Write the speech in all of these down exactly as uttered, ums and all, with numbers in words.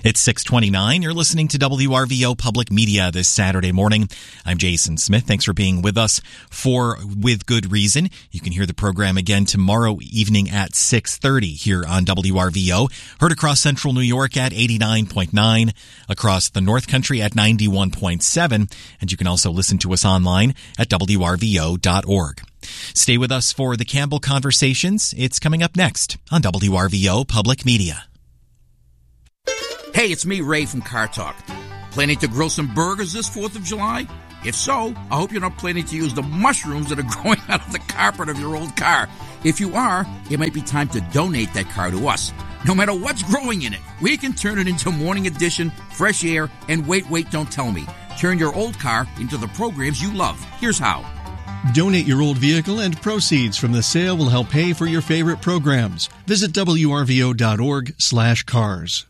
It's six twenty-nine. You're listening to W R V O Public Media this Saturday morning. I'm Jason Smith. Thanks for being with us for With Good Reason. You can hear the program again tomorrow evening at six thirty here on W R V O. Heard across central New York at eighty-nine point nine, across the North Country at ninety-one point seven, and you can also listen to us online at W R V O dot org. Stay with us for the Campbell Conversations. It's coming up next on W R V O Public Media. Hey, it's me, Ray from Car Talk. Planning to grill some burgers this fourth of July? If so, I hope you're not planning to use the mushrooms that are growing out of the carpet of your old car. If you are, it might be time to donate that car to us. No matter what's growing in it, we can turn it into Morning Edition, fresh air, and wait, wait, don't tell me. Turn your old car into the programs you love. Here's how. Donate your old vehicle and proceeds from the sale will help pay for your favorite programs. Visit W R V O dot org slash cars.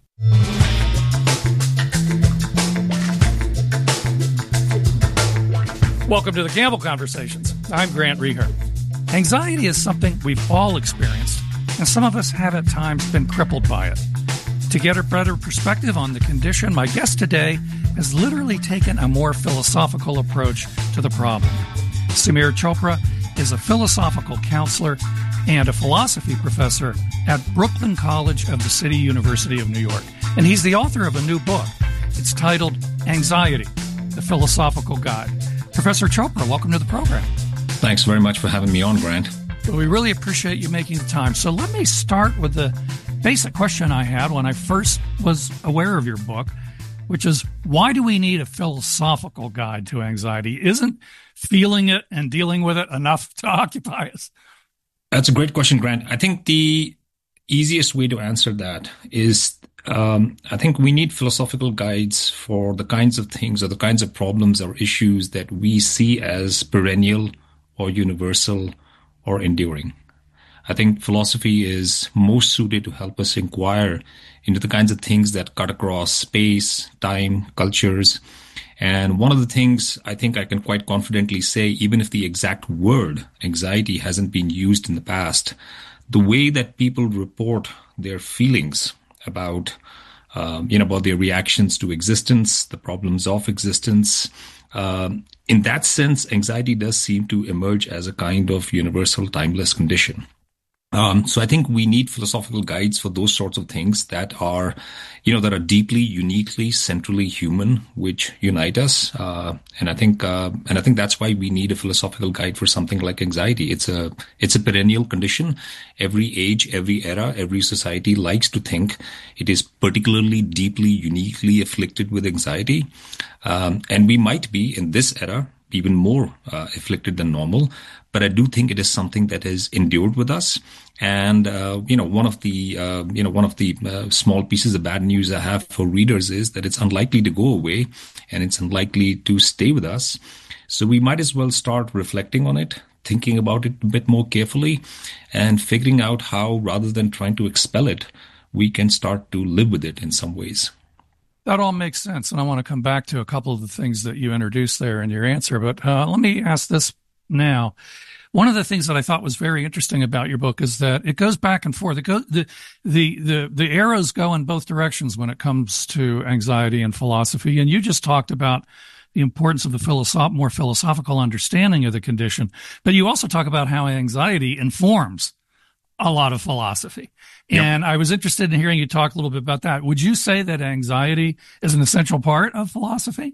Welcome to the Campbell Conversations. I'm Grant Reher. Anxiety is something we've all experienced, and some of us have at times been crippled by it. To get a better perspective on the condition, my guest today has literally taken a more philosophical approach to the problem. Samir Chopra is a philosophical counselor and a philosophy professor at Brooklyn College of the City University of New York. And he's the author of a new book. It's titled Anxiety, the Philosophical Guide. Professor Chopra, welcome to the program. Thanks very much for having me on, Grant. Well, we really appreciate you making the time. So let me start with the basic question I had when I first was aware of your book, which is, why do we need a philosophical guide to anxiety? Isn't feeling it and dealing with it enough to occupy us? That's a great question, Grant. I think the easiest way to answer that is, um, I think we need philosophical guides for the kinds of things or the kinds of problems or issues that we see as perennial or universal or enduring. I think philosophy is most suited to help us inquire into the kinds of things that cut across space, time, cultures. And one of the things I think I can quite confidently say, even if the exact word anxiety hasn't been used in the past, the way that people report their feelings about, um, you know, about their reactions to existence, the problems of existence, um, in that sense, anxiety does seem to emerge as a kind of universal, timeless condition. Um, so I think we need philosophical guides for those sorts of things that are, you know, that are deeply, uniquely, centrally human, which unite us. Uh, and I think, uh, and I think that's why we need a philosophical guide for something like anxiety. It's a, it's a perennial condition. Every age, every era, every society likes to think it is particularly, deeply, uniquely afflicted with anxiety. Um, and we might be in this era even more uh, afflicted than normal. But I do think it is something that has endured with us. And, uh, you know, one of the, uh, you know, one of the uh, small pieces of bad news I have for readers is that it's unlikely to go away and it's unlikely to stay with us. So we might as well start reflecting on it, thinking about it a bit more carefully and figuring out how, rather than trying to expel it, we can start to live with it in some ways. That all makes sense. And I want to come back to a couple of the things that you introduced there in your answer. But uh, let me ask this now. One of the things that I thought was very interesting about your book is that it goes back and forth. It goes, the, the, the, the arrows go in both directions when it comes to anxiety and philosophy. And you just talked about the importance of the philosoph- more philosophical understanding of the condition. But you also talk about how anxiety informs a lot of philosophy. Yep. And I was interested in hearing you talk a little bit about that. Would you say that anxiety is an essential part of philosophy?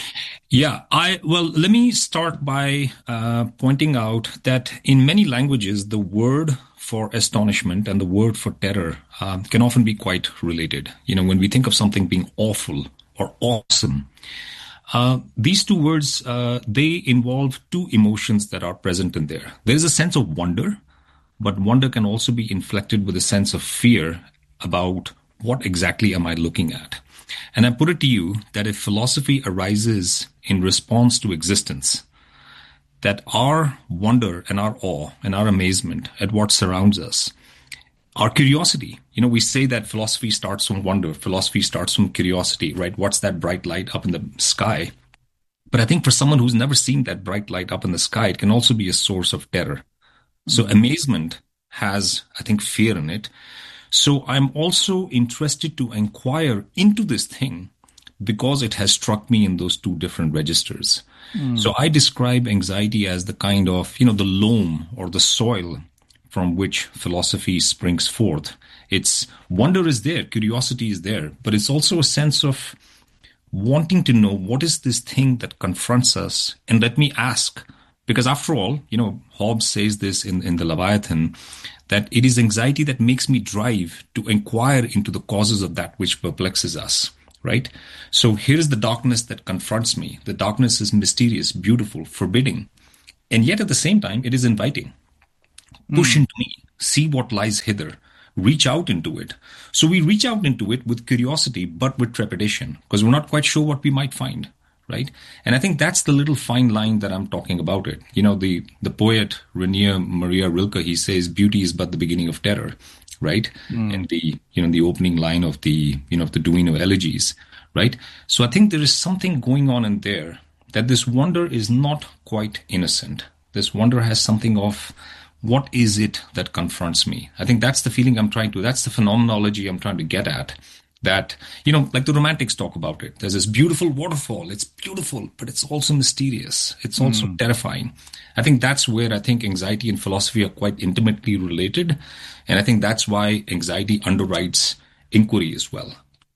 Yeah, I well, let me start by uh, pointing out that in many languages, the word for astonishment and the word for terror um, can often be quite related. You know, when we think of something being awful or awesome, uh, these two words, uh, they involve two emotions that are present in there. There is a sense of wonder, but wonder can also be inflected with a sense of fear about what exactly am I looking at. And I put it to you that if philosophy arises in response to existence, that our wonder and our awe and our amazement at what surrounds us, our curiosity, you know, we say that philosophy starts from wonder, philosophy starts from curiosity, right? What's that bright light up in the sky? But I think for someone who's never seen that bright light up in the sky, it can also be a source of terror. So amazement has, I think, fear in it. So I'm also interested to inquire into this thing because it has struck me in those two different registers. Mm. So I describe anxiety as the kind of, you know, the loam or the soil from which philosophy springs forth. It's wonder is there, curiosity is there, but it's also a sense of wanting to know what is this thing that confronts us, and let me ask, because after all, you know, Hobbes says this in, in the Leviathan, that it is anxiety that makes me drive to inquire into the causes of that which perplexes us, right? So here is the darkness that confronts me. The darkness is mysterious, beautiful, forbidding, and yet at the same time, it is inviting. Push mm. into me, see what lies hither, reach out into it. So we reach out into it with curiosity, but with trepidation, because we're not quite sure what we might find, right? And I think that's the little fine line that I'm talking about it. You know, the, the poet Rainier Maria Rilke, he says, beauty is but the beginning of terror, right? Mm. And the, you know, the opening line of the, you know, of the Duino Elegies, right? So I think there is something going on in there, that this wonder is not quite innocent. This wonder has something of, what is it that confronts me? I think that's the feeling I'm trying to, that's the phenomenology I'm trying to get at. That, you know, like the romantics talk about it. There's this beautiful waterfall. It's beautiful, but it's also mysterious. It's also mm. terrifying. I think that's where I think anxiety and philosophy are quite intimately related. And I think that's why anxiety underwrites inquiry as well.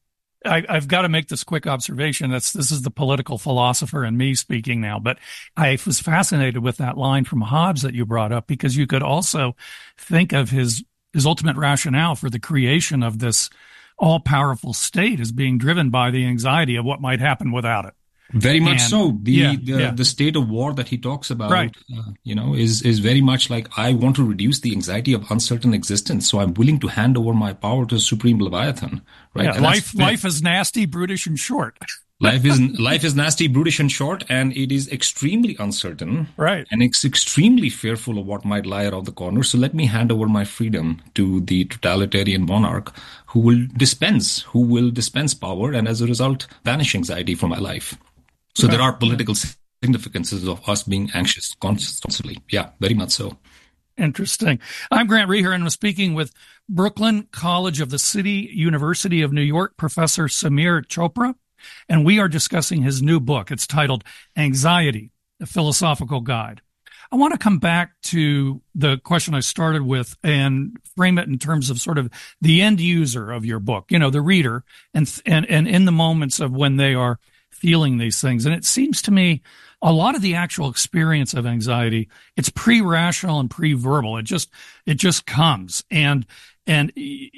I, I've got to make this quick observation. That's this is the political philosopher in me speaking now, but I was fascinated with that line from Hobbes that you brought up, because you could also think of his his ultimate rationale for the creation of this all-powerful state as being driven by the anxiety of what might happen without it. Very much and, so. The, yeah, the yeah. the state of war that he talks about, right. uh, you know, is is very much like, I want to reduce the anxiety of uncertain existence, so I'm willing to hand over my power to the supreme Leviathan. Right? Yeah, life life is nasty, brutish, and short. life is life is nasty, brutish, and short, and it is extremely uncertain. Right. And it's extremely fearful of what might lie around the corner. So let me hand over my freedom to the totalitarian monarch who will dispense, who will dispense power, and as a result, banish anxiety from my life. So there are political significances of us being anxious constantly. Yeah, very much so. Interesting. I'm Grant Reher, and I'm speaking with Brooklyn College of the City University of New York professor Samir Chopra, and we are discussing his new book. It's titled Anxiety, A Philosophical Guide. I want to come back to the question I started with and frame it in terms of sort of the end user of your book, you know, the reader, and and and in the moments of when they are feeling these things. And it seems to me a lot of the actual experience of anxiety, it's pre-rational and pre-verbal. It just, it just comes. And, and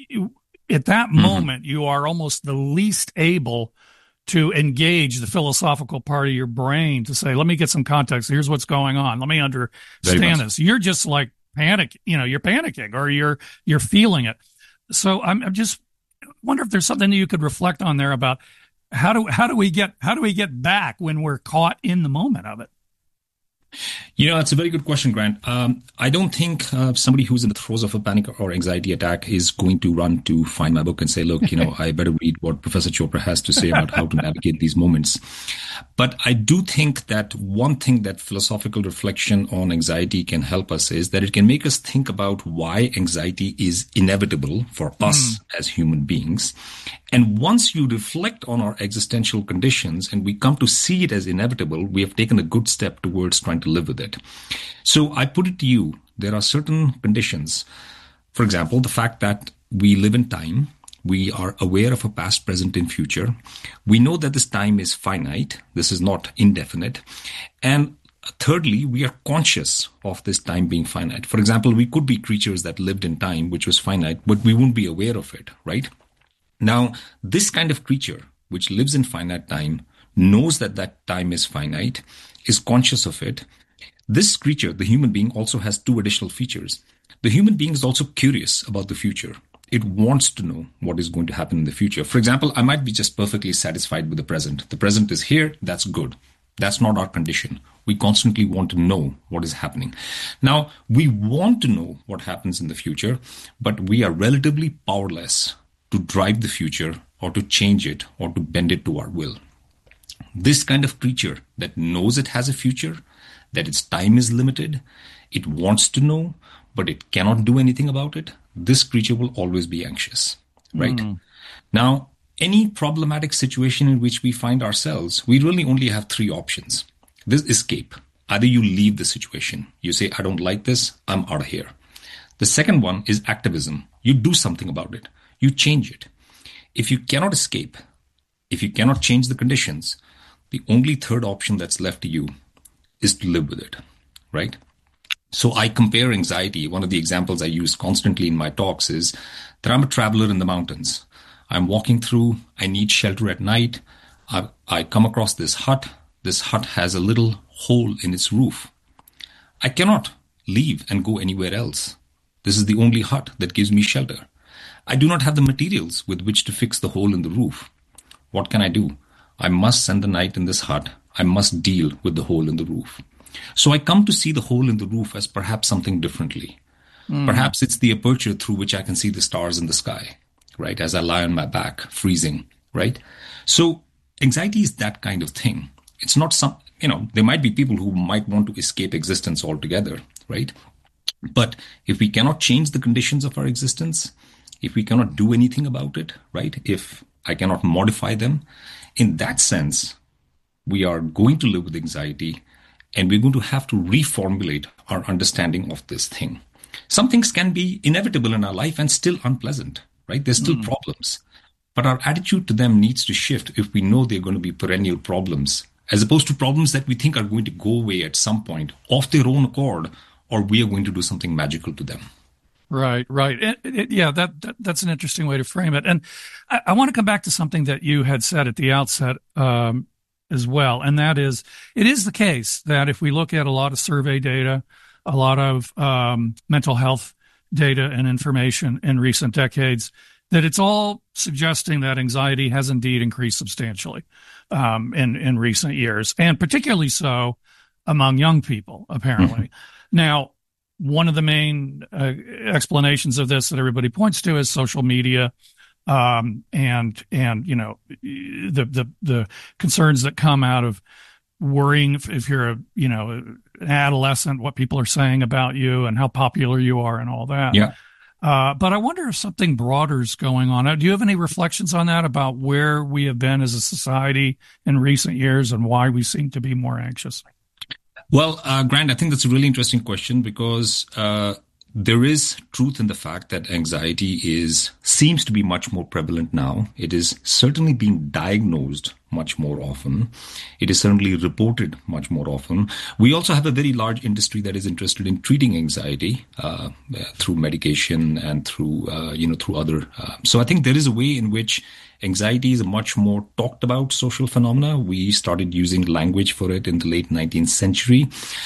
at that mm-hmm. moment, you are almost the least able to engage the philosophical part of your brain to say, let me get some context. Here's what's going on. Let me understand this. You're just like panic, you know, you're panicking or you're, you're feeling it. So I'm, I'm just wonder if there's something that you could reflect on there about How do how do we get how do we get back when we're caught in the moment of it? You know, that's a very good question, Grant. Um, I don't think uh, somebody who's in the throes of a panic or anxiety attack is going to run to find my book and say, look, you know, I better read what Professor Chopra has to say about how to navigate these moments. But I do think that one thing that philosophical reflection on anxiety can help us is that it can make us think about why anxiety is inevitable for us mm. as human beings. And once you reflect on our existential conditions and we come to see it as inevitable, we have taken a good step towards trying to live with it. So I put it to you, there are certain conditions. For example, the fact that we live in time, we are aware of a past, present, and future. We know that this time is finite. This is not indefinite. And thirdly, we are conscious of this time being finite. For example, we could be creatures that lived in time, which was finite, but we wouldn't be aware of it, right? Now, this kind of creature, which lives in finite time, knows that that time is finite, is conscious of it. This creature, the human being, also has two additional features. The human being is also curious about the future. It wants to know what is going to happen in the future. For example, I might be just perfectly satisfied with the present. The present is here. That's good. That's not our condition. We constantly want to know what is happening. Now, we want to know what happens in the future, but we are relatively powerless to drive the future or to change it or to bend it to our will. This kind of creature that knows it has a future, that its time is limited, it wants to know, but it cannot do anything about it, this creature will always be anxious, right? Mm. Now, any problematic situation in which we find ourselves, we really only have three options. This escape. Either you leave the situation. You say, I don't like this. I'm out of here. The second one is activism. You do something about it. You change it. If you cannot escape, if you cannot change the conditions, the only third option that's left to you is to live with it, right? So I compare anxiety. One of the examples I use constantly in my talks is that I'm a traveler in the mountains. I'm walking through, I need shelter at night. I, I come across this hut. This hut has a little hole in its roof. I cannot leave and go anywhere else. This is the only hut that gives me shelter. I do not have the materials with which to fix the hole in the roof. What can I do? I must spend the night in this hut. I must deal with the hole in the roof. So I come to see the hole in the roof as perhaps something differently. Mm. Perhaps it's the aperture through which I can see the stars in the sky, right? As I lie on my back, freezing, right? So anxiety is that kind of thing. It's not some, you know, there might be people who might want to escape existence altogether, right? But if we cannot change the conditions of our existence, if we cannot do anything about it, right? If I cannot modify them, in that sense, we are going to live with anxiety and we're going to have to reformulate our understanding of this thing. Some things can be inevitable in our life and still unpleasant, right? There's still mm. problems, but our attitude to them needs to shift if we know they're going to be perennial problems, as opposed to problems that we think are going to go away at some point of their own accord, or we are going to do something magical to them. Right, right. It, it, yeah, that, that that's an interesting way to frame it. And I, I want to come back to something that you had said at the outset um, as well, and that is, it is the case that if we look at a lot of survey data, a lot of um, mental health data and information in recent decades, that it's all suggesting that anxiety has indeed increased substantially um, in, in recent years, and particularly so among young people, apparently. Mm-hmm. Now, one of the main uh, explanations of this that everybody points to is social media, um, and and you know the the the concerns that come out of worrying if, if you're a you know an adolescent, what people are saying about you and how popular you are and all that. Yeah. Uh, but I wonder if something broader is going on. Do you have any reflections on that, about where we have been as a society in recent years and why we seem to be more anxious? Well, uh, Grant, I think that's a really interesting question because uh, there is truth in the fact that anxiety is seems to be much more prevalent now. It is certainly being diagnosed much more often. It is certainly reported much more often. We also have a very large industry that is interested in treating anxiety uh, through medication and through, uh, you know, through other. Uh, so I think there is a way in which anxiety is a much more talked about social phenomena. We started using language for it in the late nineteenth century.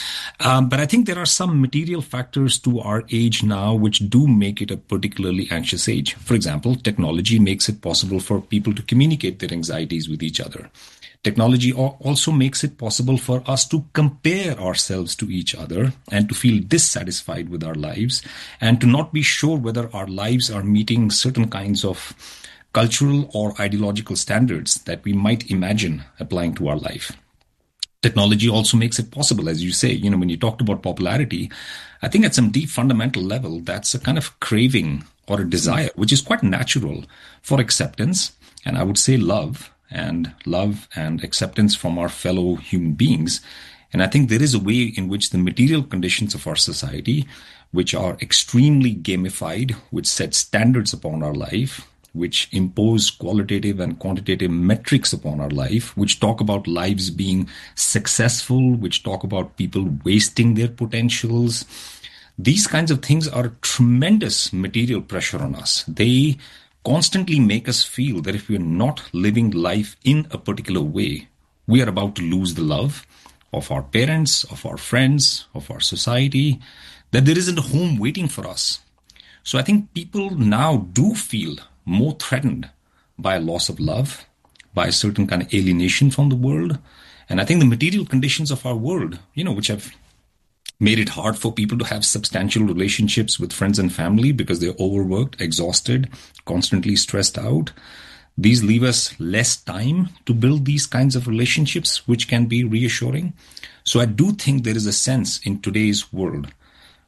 Um, but I think there are some material factors to our age now which do make it a particularly anxious age. For example, technology makes it possible for people to communicate their anxieties with each other. Technology also makes it possible for us to compare ourselves to each other and to feel dissatisfied with our lives and to not be sure whether our lives are meeting certain kinds of cultural or ideological standards that we might imagine applying to our life. Technology also makes it possible, as you say, you know, when you talked about popularity, I think at some deep fundamental level, that's a kind of craving or a desire, which is quite natural for acceptance. And I would say love and love and acceptance from our fellow human beings. And I think there is a way in which the material conditions of our society, which are extremely gamified, which set standards upon our life, which impose qualitative and quantitative metrics upon our life, which talk about lives being successful, which talk about people wasting their potentials. These kinds of things are a tremendous material pressure on us. They constantly make us feel that if we're not living life in a particular way, we are about to lose the love of our parents, of our friends, of our society, that there isn't a home waiting for us. So I think people now do feel more threatened by a loss of love, by a certain kind of alienation from the world. And I think the material conditions of our world, you know, which have made it hard for people to have substantial relationships with friends and family because they're overworked, exhausted, constantly stressed out. These leave us less time to build these kinds of relationships, which can be reassuring. So I do think there is a sense in today's world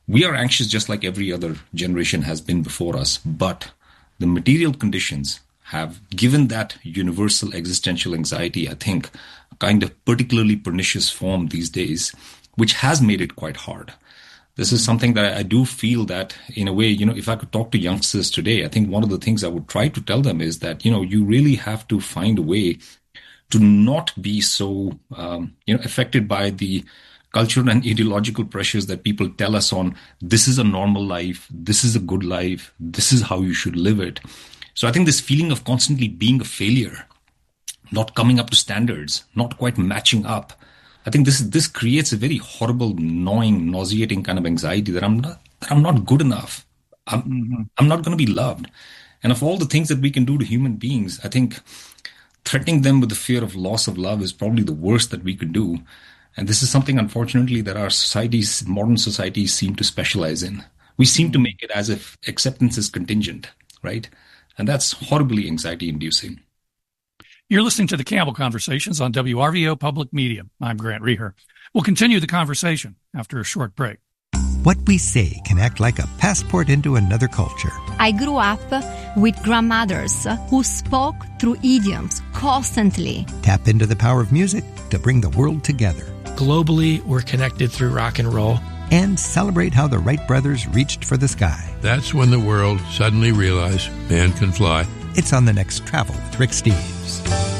we are anxious just like every other generation has been before us, but the material conditions have given that universal existential anxiety, I think, a kind of particularly pernicious form these days, which has made it quite hard. This is something that I do feel that, in a way, you know, if I could talk to youngsters today, I think one of the things I would try to tell them is that, you know, you really have to find a way to not be so, um, you know, affected by the cultural and ideological pressures that people tell us on, this is a normal life, this is a good life, this is how you should live it. So I think this feeling of constantly being a failure, not coming up to standards, not quite matching up, I think this this creates a very horrible, gnawing, nauseating kind of anxiety that I'm not that I'm not good enough. I'm mm-hmm. I'm not going to be loved. And of all the things that we can do to human beings, I think threatening them with the fear of loss of love is probably the worst that we could do. And this is something, unfortunately, that our societies, modern societies, seem to specialize in. We seem to make it as if acceptance is contingent, right? And that's horribly anxiety-inducing. You're listening to the Campbell Conversations on W R V O Public Media. I'm Grant Reher. We'll continue the conversation after a short break. What we say can act like a passport into another culture. I grew up with grandmothers who spoke through idioms constantly. Tap into the power of music to bring the world together. Globally, we're connected through rock and roll. And celebrate how the Wright brothers reached for the sky. That's when the world suddenly realized man can fly. It's on the next Travel with Rick Steves.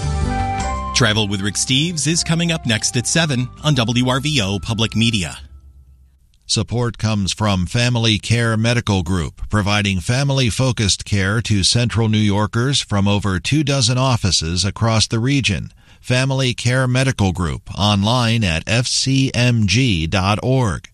Travel with Rick Steves is coming up next at seven on W R V O Public Media. Support comes from Family Care Medical Group, providing family-focused care to Central New Yorkers from over two dozen offices across the region. Family Care Medical Group, online at f c m g dot org.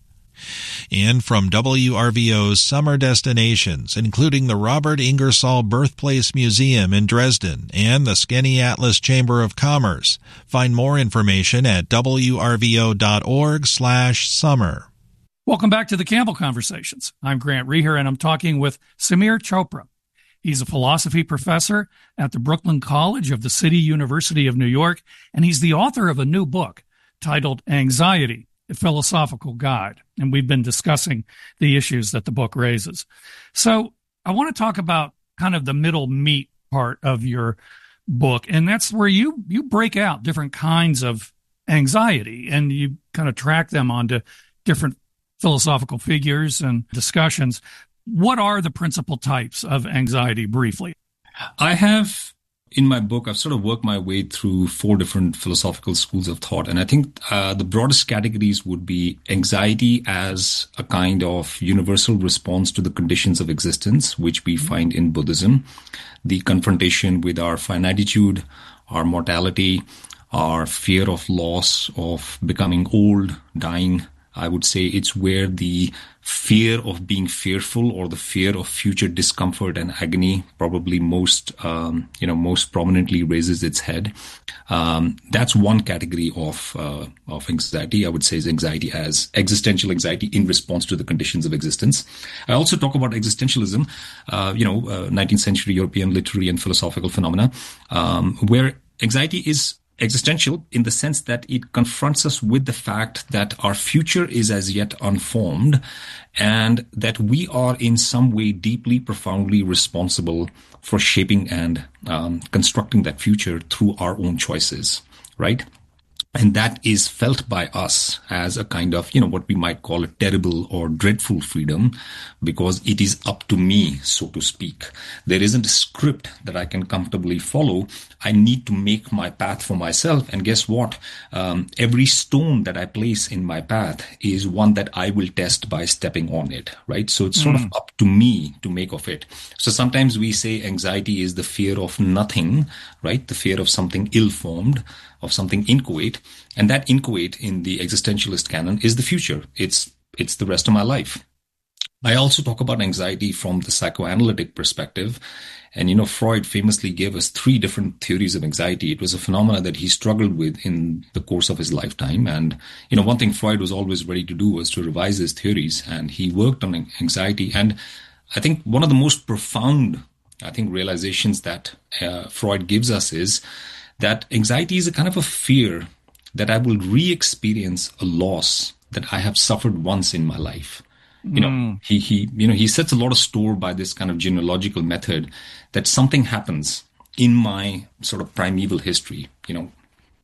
And from W R V O's summer destinations, including the Robert Ingersoll Birthplace Museum in Dresden and the Skaneateles Chamber of Commerce. Find more information at w r v o dot org slash summer. Welcome back to the Campbell Conversations. I'm Grant Reher, and I'm talking with Samir Chopra. He's a philosophy professor at the Brooklyn College of the City University of New York, and he's the author of a new book titled Anxiety, a Philosophical Guide. And we've been discussing the issues that the book raises. So I want to talk about kind of the middle meat part of your book, and that's where you you break out different kinds of anxiety, and you kind of track them onto different philosophical figures and discussions. What are the principal types of anxiety, briefly? I have, in my book, I've sort of worked my way through four different philosophical schools of thought. And I think uh, the broadest categories would be anxiety as a kind of universal response to the conditions of existence, which we find in Buddhism. The confrontation with our finitude, our mortality, our fear of loss, of becoming old, dying. I would say it's where the fear of being fearful or the fear of future discomfort and agony probably most, um, you know, most prominently raises its head. Um, that's one category of, uh, of anxiety. I would say is anxiety as existential anxiety in response to the conditions of existence. I also talk about existentialism, uh, you know, uh, nineteenth century European literary and philosophical phenomena, um, where anxiety is existential in the sense that it confronts us with the fact that our future is as yet unformed and that we are in some way deeply, profoundly responsible for shaping and um, constructing that future through our own choices, right? And that is felt by us as a kind of, you know, what we might call a terrible or dreadful freedom, because it is up to me, so to speak. There isn't a script that I can comfortably follow. I need to make my path for myself. And guess what? Um, every stone that I place in my path is one that I will test by stepping on it, right? So it's sort mm. of up to me to make of it. So sometimes we say anxiety is the fear of nothing, right? The fear of something ill-formed, of something inchoate, and that inchoate in the existentialist canon is the future. It's it's the rest of my life. I also talk about anxiety from the psychoanalytic perspective, and you know, Freud famously gave us three different theories of anxiety. It was a phenomena that he struggled with in the course of his lifetime, and you know, one thing Freud was always ready to do was to revise his theories, and he worked on anxiety. And I think one of the most profound, I think, realizations that uh, Freud gives us is that anxiety is a kind of a fear that I will re-experience a loss that I have suffered once in my life. You know, Mm. he, he, you know, he sets a lot of store by this kind of genealogical method that something happens in my sort of primeval history. You know,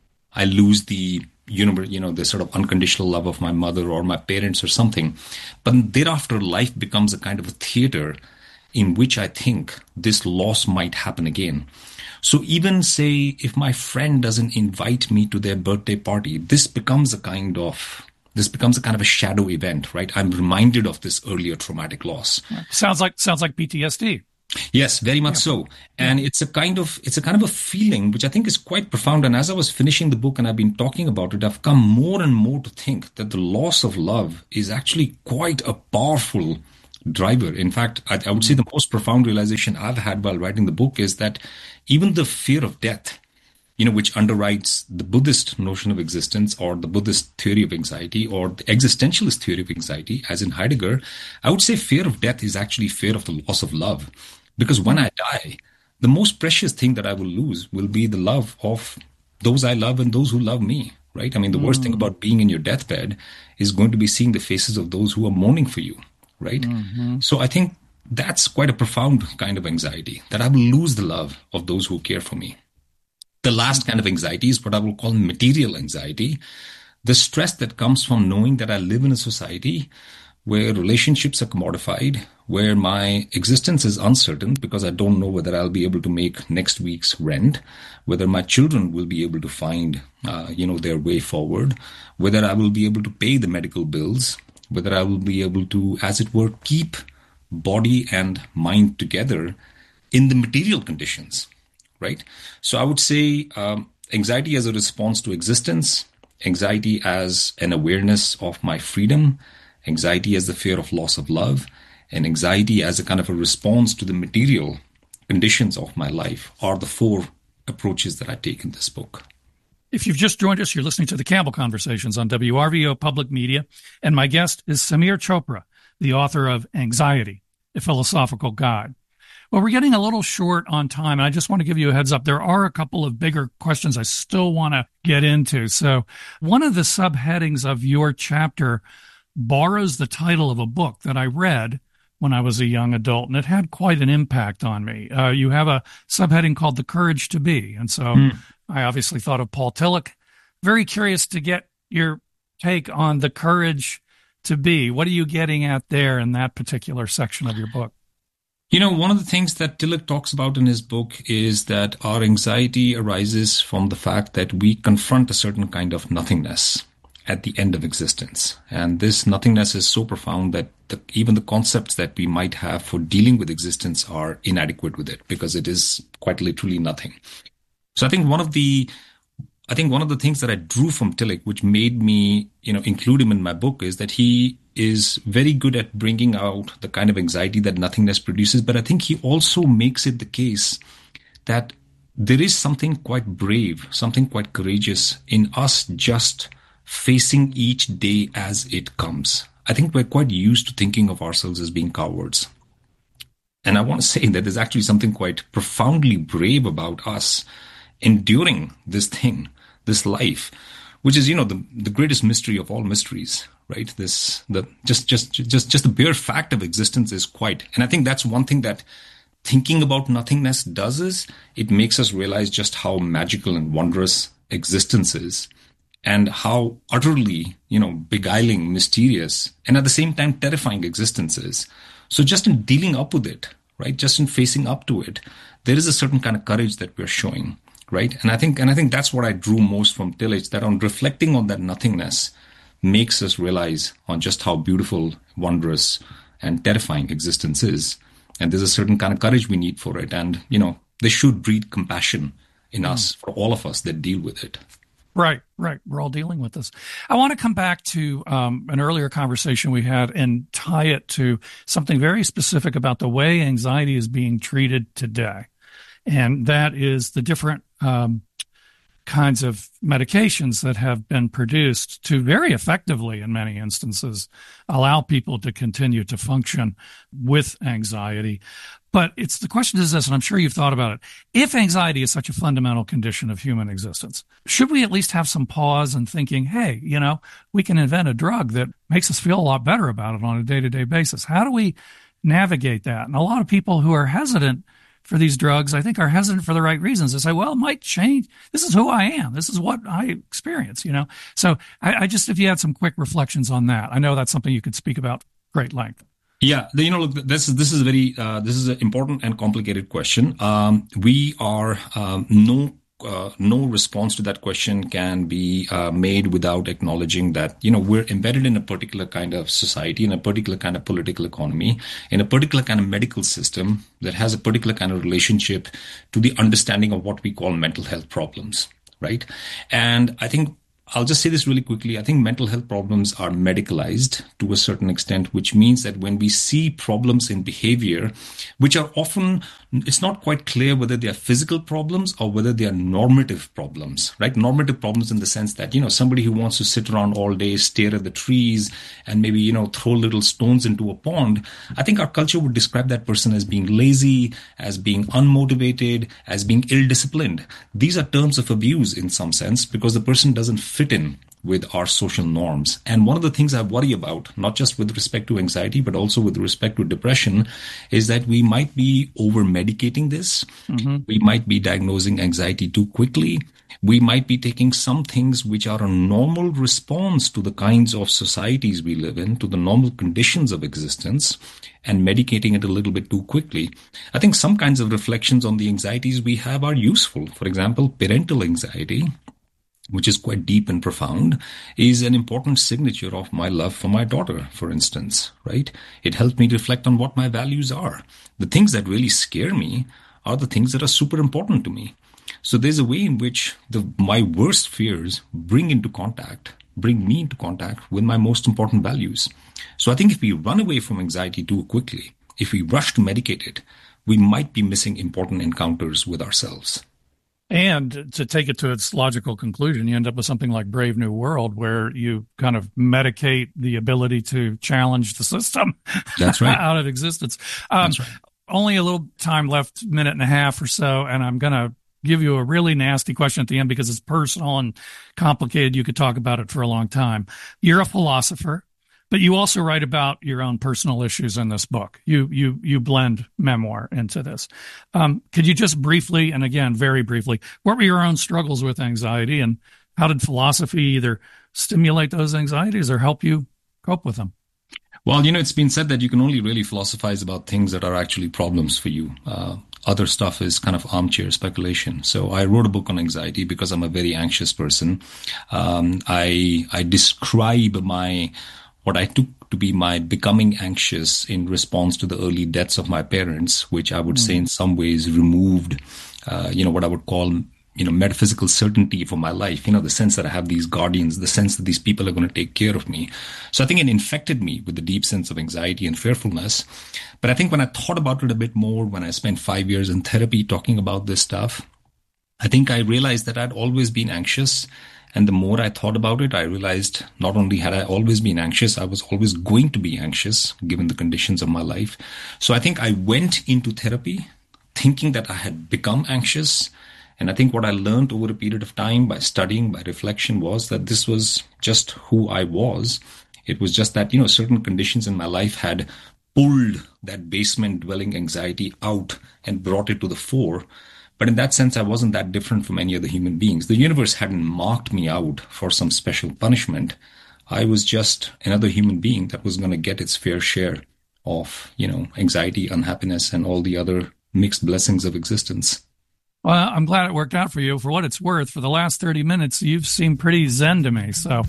I lose the universe, you know, the sort of unconditional love of my mother or my parents or something. But thereafter, life becomes a kind of a theater in which I think this loss might happen again. So even say if my friend doesn't invite me to their birthday party, this becomes a kind of This becomes a kind of a shadow event, right? I'm reminded of this earlier traumatic loss. Sounds like sounds like P T S D. Yes, very much yeah. so. And yeah. it's a kind of it's a kind of a feeling which I think is quite profound. And as I was finishing the book and I've been talking about it, I've come more and more to think that the loss of love is actually quite a powerful driver. In fact, I, I would say the most profound realization I've had while writing the book is that even the fear of death, you know, which underwrites the Buddhist notion of existence or the Buddhist theory of anxiety or the existentialist theory of anxiety, as in Heidegger, I would say fear of death is actually fear of the loss of love. Because when I die, the most precious thing that I will lose will be the love of those I love and those who love me, right? I mean, the mm. worst thing about being in your deathbed is going to be seeing the faces of those who are mourning for you, right? Mm-hmm. So I think that's quite a profound kind of anxiety, that I will lose the love of those who care for me. The last kind of anxiety is what I will call material anxiety, the stress that comes from knowing that I live in a society where relationships are commodified, where my existence is uncertain because I don't know whether I'll be able to make next week's rent, whether my children will be able to find, uh, you know, their way forward, whether I will be able to pay the medical bills, whether I will be able to, as it were, keep body and mind together in the material conditions. Right. So I would say um, anxiety as a response to existence, anxiety as an awareness of my freedom, anxiety as the fear of loss of love, and anxiety as a kind of a response to the material conditions of my life are the four approaches that I take in this book. If you've just joined us, you're listening to the Campbell Conversations on W R V O Public Media, and my guest is Samir Chopra, the author of Anxiety, A Philosophical Guide. Well, we're getting a little short on time, and I just want to give you a heads up. There are a couple of bigger questions I still want to get into. So one of the subheadings of your chapter borrows the title of a book that I read when I was a young adult, and it had quite an impact on me. Uh, you have a subheading called The Courage to Be, and so mm. I obviously thought of Paul Tillich. Very curious to get your take on The Courage to Be. What are you getting at there in that particular section of your book? You know, one of the things that Tillich talks about in his book is that our anxiety arises from the fact that we confront a certain kind of nothingness at the end of existence. And this nothingness is so profound that the, even the concepts that we might have for dealing with existence are inadequate with it because it is quite literally nothing. So I think one of the I think one of the things that I drew from Tillich, which made me, you know, include him in my book, is that he is very good at bringing out the kind of anxiety that nothingness produces. But I think he also makes it the case that there is something quite brave, something quite courageous in us just facing each day as it comes. I think we're quite used to thinking of ourselves as being cowards. And I want to say that there's actually something quite profoundly brave about us enduring this thing, this life, which is, you know, the, the greatest mystery of all mysteries, right? This, the, just, just, just, just the bare fact of existence is quite, and I think that's one thing that thinking about nothingness does is it makes us realize just how magical and wondrous existence is and how utterly, you know, beguiling, mysterious, and at the same time terrifying existence is. So just in dealing up with it, right? Just in facing up to it, there is a certain kind of courage that we're showing. Right. And I think and I think that's what I drew most from Tillich, that on reflecting on that nothingness makes us realize on just how beautiful, wondrous and terrifying existence is. And there's a certain kind of courage we need for it. And, you know, they should breed compassion in mm. us, for all of us that deal with it. Right, right. We're all dealing with this. I want to come back to um, an earlier conversation we had and tie it to something very specific about the way anxiety is being treated today. And that is the different um, kinds of medications that have been produced to very effectively, in many instances, allow people to continue to function with anxiety. But it's the question is this, and I'm sure you've thought about it. If anxiety is such a fundamental condition of human existence, should we at least have some pause and thinking, hey, you know, we can invent a drug that makes us feel a lot better about it on a day-to-day basis? How do we navigate that? And a lot of people who are hesitant for these drugs, I think, are hesitant for the right reasons. They say, well, it might change. This is who I am. This is what I experience, you know? So I, I just, if you had some quick reflections on that, I know that's something you could speak about great length. Yeah, you know, look, this is this is a very uh, this is an important and complicated question. Um, we are um, no uh, no response to that question can be uh, made without acknowledging that, you know, we're embedded in a particular kind of society, in a particular kind of political economy, in a particular kind of medical system that has a particular kind of relationship to the understanding of what we call mental health problems, right? And I think I'll just say this really quickly. I think mental health problems are medicalized to a certain extent, which means that when we see problems in behavior, which are often, it's not quite clear whether they are physical problems or whether they are normative problems, right? Normative problems in the sense that, you know, somebody who wants to sit around all day, stare at the trees, and maybe, you know, throw little stones into a pond. I think our culture would describe that person as being lazy, as being unmotivated, as being ill-disciplined. These are terms of abuse in some sense because the person doesn't fit in with our social norms. And one of the things I worry about, not just with respect to anxiety, but also with respect to depression, is that we might be over-medicating this. Mm-hmm. We might be diagnosing anxiety too quickly. We might be taking some things which are a normal response to the kinds of societies we live in, to the normal conditions of existence, and medicating it a little bit too quickly. I think some kinds of reflections on the anxieties we have are useful. For example, parental anxiety, which is quite deep and profound, is an important signature of my love for my daughter, for instance, right? It helped me reflect on what my values are. The things that really scare me are the things that are super important to me. So there's a way in which the, my worst fears bring into contact, bring me into contact with my most important values. So I think if we run away from anxiety too quickly, if we rush to medicate it, we might be missing important encounters with ourselves. And to take it to its logical conclusion, you end up with something like Brave New World, where you kind of medicate the ability to challenge the system That's right. out of existence. Um, That's right. Only a little time left, minute and a half or so, and I'm going to give you a really nasty question at the end because it's personal and complicated. You could talk about it for a long time. You're a philosopher, but you also write about your own personal issues in this book. You you you blend memoir into this. Um, could you just briefly, and again, very briefly, what were your own struggles with anxiety, and how did philosophy either stimulate those anxieties or help you cope with them? Well, you know, it's been said that you can only really philosophize about things that are actually problems for you. Uh, other stuff is kind of armchair speculation. So I wrote a book on anxiety because I'm a very anxious person. Um, I I describe my what I took to be my becoming anxious in response to the early deaths of my parents, which I would mm. say in some ways removed, uh, you know, what I would call, you know, metaphysical certainty for my life, you know, the sense that I have these guardians, the sense that these people are going to take care of me. So I think it infected me with the deep sense of anxiety and fearfulness. But I think when I thought about it a bit more, when I spent five years in therapy talking about this stuff, I think I realized that I'd always been anxious. And the more I thought about it, I realized not only had I always been anxious, I was always going to be anxious given the conditions of my life. So I think I went into therapy thinking that I had become anxious. And I think what I learned over a period of time by studying, by reflection, was that this was just who I was. It was just that, you know, certain conditions in my life had pulled that basement dwelling anxiety out and brought it to the fore. But in that sense, I wasn't that different from any other human beings. The universe hadn't marked me out for some special punishment. I was just another human being that was going to get its fair share of, you know, anxiety, unhappiness, and all the other mixed blessings of existence. Well, I'm glad it worked out for you. For what it's worth, for the last thirty minutes, you've seemed pretty zen to me. So,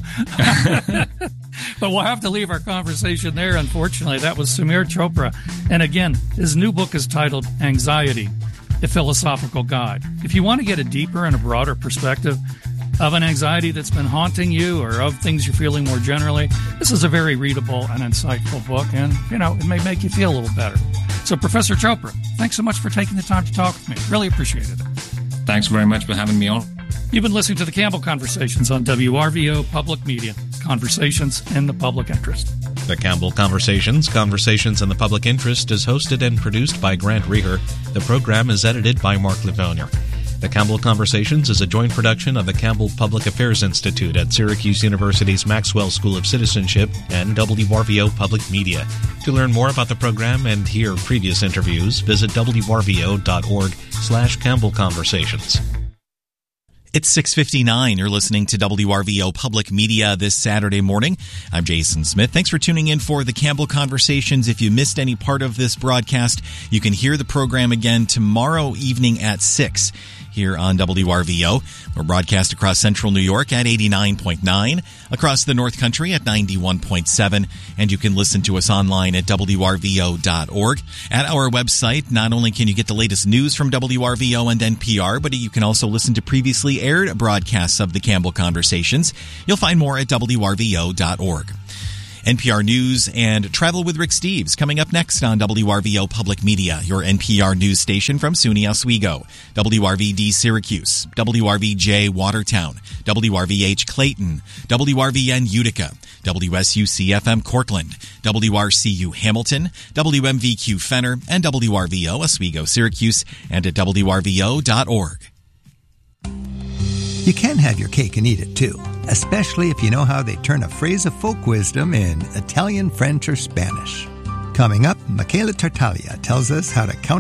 but we'll have to leave our conversation there. Unfortunately, that was Samir Chopra. And again, his new book is titled Anxiety, A Philosophical Guide. If you want to get a deeper and a broader perspective of an anxiety that's been haunting you or of things you're feeling more generally, this is a very readable and insightful book, and, you know, it may make you feel a little better. So, Professor Chopra, thanks so much for taking the time to talk with me. Really appreciated it. Thanks very much for having me on. You've been listening to the Campbell Conversations on W R V O Public Media. Conversations in the public interest. The Campbell Conversations, Conversations in the Public Interest is hosted and produced by Grant Rieger. The program is edited by Mark Livonia. The Campbell Conversations is a joint production of the Campbell Public Affairs Institute at Syracuse University's Maxwell School of Citizenship and W R V O Public Media. To learn more about the program and hear previous interviews, visit W R V O dot org slash Campbell Conversations. It's six fifty-nine. You're listening to W R V O Public Media this Saturday morning. I'm Jason Smith. Thanks for tuning in for the Campbell Conversations. If you missed any part of this broadcast, you can hear the program again tomorrow evening at six here on W R V O. We're broadcast across central New York at eighty-nine point nine, across the North Country at ninety-one point seven, and you can listen to us online at W R V O dot org. At our website, not only can you get the latest news from W R V O and N P R, but you can also listen to previously aired broadcasts of the Campbell Conversations. You'll find more at W R V O dot org. N P R News and Travel with Rick Steves coming up next on W R V O Public Media, your N P R news station from SUNY Oswego, W R V D Syracuse, W R V J Watertown, W R V H Clayton, W R V N Utica, W S U C F M Cortland, W R C U Hamilton, W M V Q Fenner, and W R V O Oswego Syracuse, and at W R V O dot org. You can have your cake and eat it too, especially if you know how they turn a phrase of folk wisdom in Italian, French, or Spanish. Coming up, Michaela Tartaglia tells us how to count